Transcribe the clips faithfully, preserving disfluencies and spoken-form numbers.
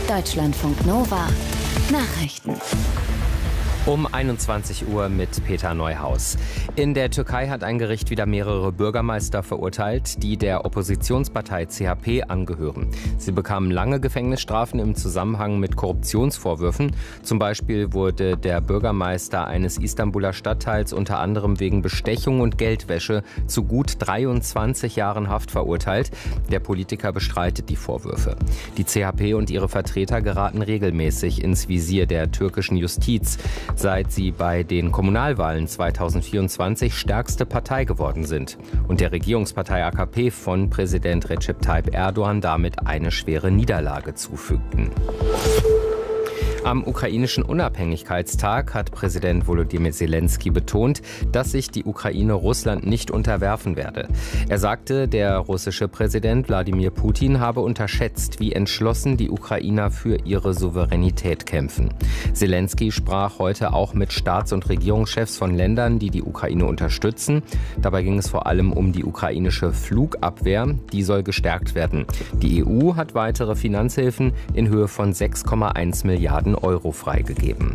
Deutschlandfunk Nova Nachrichten. Um einundzwanzig Uhr mit Peter Neuhaus. In der Türkei hat ein Gericht wieder mehrere Bürgermeister verurteilt, die der Oppositionspartei C H P angehören. Sie bekamen lange Gefängnisstrafen im Zusammenhang mit Korruptionsvorwürfen. Zum Beispiel wurde der Bürgermeister eines Istanbuler Stadtteils unter anderem wegen Bestechung und Geldwäsche zu gut dreiundzwanzig Jahren Haft verurteilt. Der Politiker bestreitet die Vorwürfe. Die C H P und ihre Vertreter geraten regelmäßig ins Visier der türkischen Justiz, seit sie bei den Kommunalwahlen zweitausendvierundzwanzig stärkste Partei geworden sind und der Regierungspartei A K P von Präsident Recep Tayyip Erdogan damit eine schwere Niederlage zufügten. Am ukrainischen Unabhängigkeitstag hat Präsident Volodymyr Zelensky betont, dass sich die Ukraine Russland nicht unterwerfen werde. Er sagte, der russische Präsident Wladimir Putin habe unterschätzt, wie entschlossen die Ukrainer für ihre Souveränität kämpfen. Zelensky sprach heute auch mit Staats- und Regierungschefs von Ländern, die die Ukraine unterstützen. Dabei ging es vor allem um die ukrainische Flugabwehr. Die soll gestärkt werden. Die E U hat weitere Finanzhilfen in Höhe von sechs Komma eins Milliarden Euro freigegeben.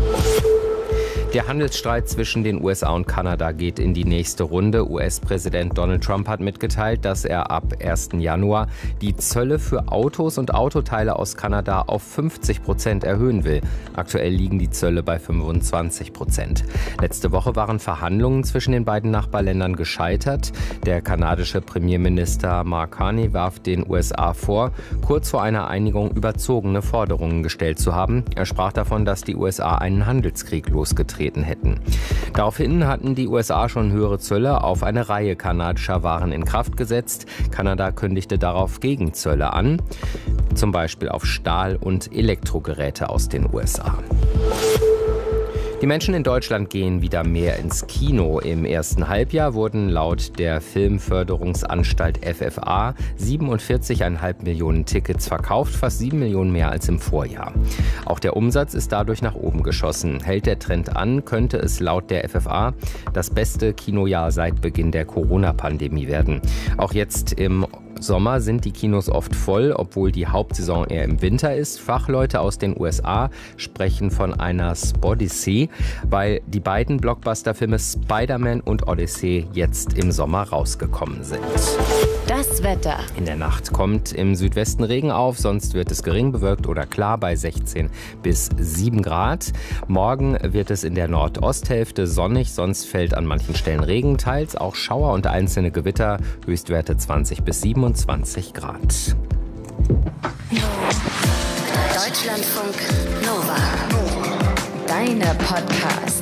Der Handelsstreit zwischen den U S A und Kanada geht in die nächste Runde. U S-Präsident Donald Trump hat mitgeteilt, dass er ab ersten Januar die Zölle für Autos und Autoteile aus Kanada auf fünfzig Prozent erhöhen will. Aktuell liegen die Zölle bei fünfundzwanzig Prozent. Letzte Woche waren Verhandlungen zwischen den beiden Nachbarländern gescheitert. Der kanadische Premierminister Mark Carney warf den U S A vor, kurz vor einer Einigung überzogene Forderungen gestellt zu haben. Er sprach davon, dass die U S A einen Handelskrieg losgetreten hätten. Daraufhin hatten die U S A schon höhere Zölle auf eine Reihe kanadischer Waren in Kraft gesetzt. Kanada kündigte darauf Gegenzölle an, zum Beispiel auf Stahl- und Elektrogeräte aus den U S A. Die Menschen in Deutschland gehen wieder mehr ins Kino. Im ersten Halbjahr wurden laut der Filmförderungsanstalt F F A siebenundvierzig Komma fünf Millionen Tickets verkauft, fast sieben Millionen mehr als im Vorjahr. Auch der Umsatz ist dadurch nach oben geschossen. Hält der Trend an, könnte es laut der F F A das beste Kinojahr seit Beginn der Corona-Pandemie werden. Auch jetzt im Sommer sind die Kinos oft voll, obwohl die Hauptsaison eher im Winter ist. Fachleute aus den U S A sprechen von einer Spodyssee, weil die beiden Blockbuster-Filme Spider-Man und Odyssey jetzt im Sommer rausgekommen sind. Das Wetter. In der Nacht kommt im Südwesten Regen auf, sonst wird es gering bewölkt oder klar bei sechzehn bis sieben Grad. Morgen wird es in der Nordosthälfte sonnig, sonst fällt an manchen Stellen Regen, teils auch Schauer und einzelne Gewitter, Höchstwerte zwanzig bis siebenundzwanzig Grad. Deutschlandfunk Nova. Deine Podcasts.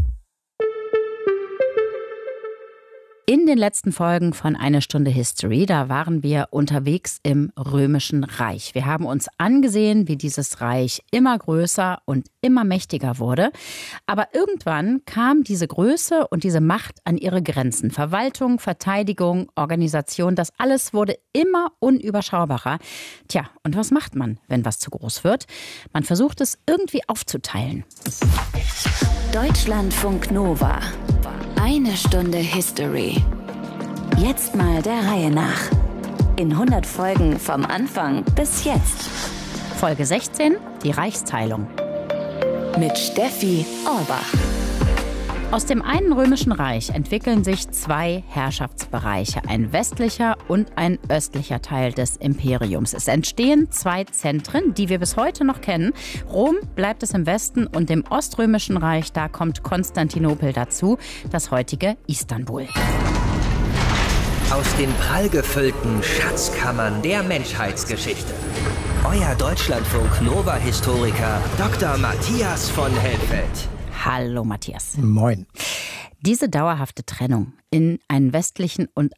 In den letzten Folgen von Eine Stunde History, da waren wir unterwegs im Römischen Reich. Wir haben uns angesehen, wie dieses Reich immer größer und immer mächtiger wurde. Aber irgendwann kam diese Größe und diese Macht an ihre Grenzen. Verwaltung, Verteidigung, Organisation, das alles wurde immer unüberschaubarer. Tja, und was macht man, wenn was zu groß wird? Man versucht es irgendwie aufzuteilen. Deutschlandfunk Nova. Eine Stunde History. Jetzt mal der Reihe nach. In hundert Folgen vom Anfang bis jetzt. Folge sechzehn, die Reichsteilung. Mit Steffi Orbach. Aus dem einen römischen Reich entwickeln sich zwei Herrschaftsbereiche, ein westlicher und ein östlicher Teil des Imperiums. Es entstehen zwei Zentren, die wir bis heute noch kennen. Rom bleibt es im Westen und im oströmischen Reich, da kommt Konstantinopel dazu, das heutige Istanbul. Aus den prallgefüllten Schatzkammern der Menschheitsgeschichte. Euer Deutschlandfunk-Nova-Historiker Doktor Matthias von Helfeld. Hallo Matthias. Moin. Diese dauerhafte Trennung in einen westlichen und